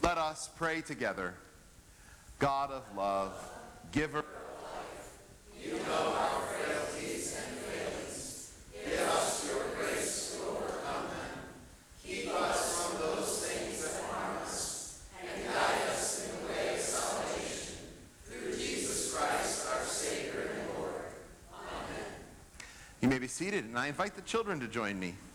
Let us pray together. God of love, giver of life, you know our frailties and failings. Give us your grace to overcome them. Keep us from those things that harm us, and guide us in the way of salvation. Through Jesus Christ, our Savior and Lord. Amen. You may be seated, and I invite the children to join me.